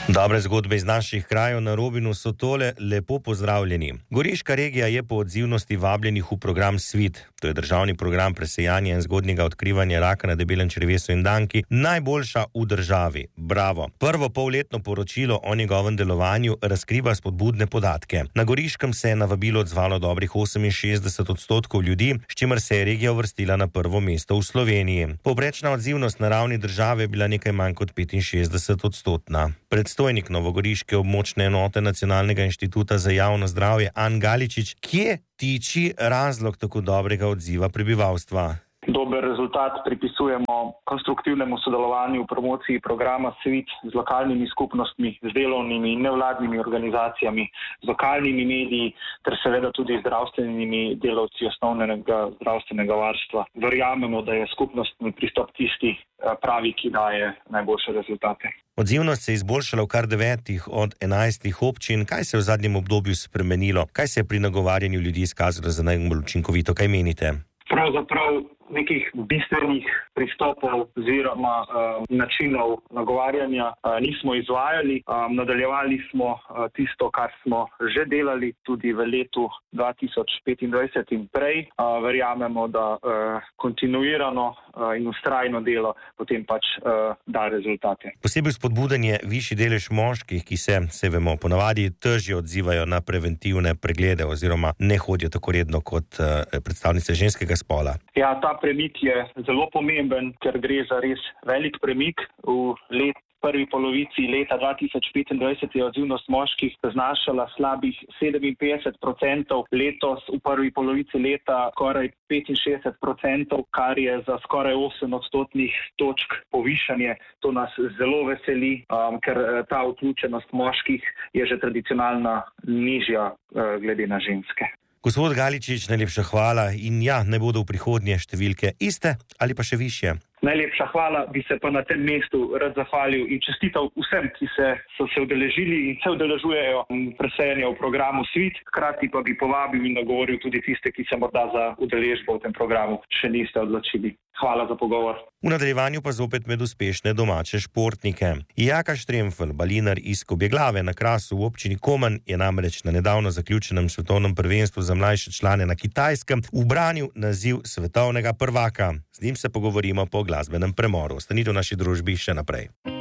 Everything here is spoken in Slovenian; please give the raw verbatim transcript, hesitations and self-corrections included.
Dobre zgodbe iz naših krajev na Robinu so tole, lepo pozdravljeni. Goriška regija je po odzivnosti vabljenih v program SVIT, to je državni program presejanja in zgodnjega odkrivanja raka na debelem črevesu in danki, najboljša v državi. Bravo. Prvo polletno poročilo o njegovem delovanju razkriva spodbudne podatke. Na Goriškem se je na vabilo odzvalo dobrih oseminšestdeset odstotkov ljudi, s čimer se je regija uvrstila na prvo mesto v Sloveniji. Povprečna odzivnost na ravni države je bila nekaj manj kot petinšestdeset odstotna. Predstojnik novogoriške območne enote Nacionalnega inštituta za javno zdravje An Galičič, kje tiči razlog tako dobrega odziva prebivalstva? Dober rezultat pripisujemo konstruktivnemu sodelovanju v promociji programa SVIT z lokalnimi skupnostmi, z delovnimi in nevladnimi organizacijami, z lokalnimi mediji ter seveda tudi zdravstvenimi delavci osnovnega zdravstvenega varstva. Verjamemo, da je skupnostni pristop tisti pravi, ki daje najboljše rezultate. Odzivnost se je izboljšala v kar devetih od enajstih občin. Kaj se je v zadnjem obdobju spremenilo? Kaj se je pri nagovarjanju ljudi izkazalo za najbolj učinkovito? Kaj menite? Pravzaprav nekih bistvenih pristopov oziroma uh, načinov nagovarjanja uh, nismo izvajali. Um, nadaljevali smo uh, tisto, kar smo že delali tudi v letu dva tisoč petindvajset in prej. Uh, verjamemo, da uh, kontinuirano uh, in vztrajno delo potem pač uh, da rezultate. Posebej spodbuden je višji delež moških, ki se, se vemo, ponavadi težje odzivajo na preventivne preglede oziroma ne hodijo tako redno kot uh, predstavnice ženskega spola. Ja, ta premik je zelo pomemben, ker gre za res velik premik. V let, prvi polovici leta dva tisoč petindvajset je odzivnost moških znašala slabih sedeminpetdeset procentov, letos v prvi polovici leta skoraj petinšestdeset procentov, kar je za skoraj osem odstotnih točk povišanje. To nas zelo veseli, um, ker ta vključenost moških je že tradicionalno nižja uh, glede na ženske. Gospod Galičič, najlepša hvala in ja, ne bodo v prihodnje številke iste ali pa še višje. Najlepša hvala, bi se pa na tem mestu rad zahvalil in čestital vsem, ki se, so se udeležili in se udeležujejo presejanja v programu SVIT. Hkrati pa bi povabil in nagovoril tudi tiste, ki se morda za udeležbo v tem programu še niste odločili. Hvala za pogovor. V nadaljevanju pa zopet med uspešne domače športnike. Jaka Štremfelj, balinar iz Kobjeglave na Krasu v občini Komen, je namreč na nedavno zaključenem svetovnem prvenstvu za mlajše člane na Kitajskem ubranil naziv svetovnega prvaka. Z njim se pogovorimo po glasbenem premoru. Ostanite v naši družbi še naprej.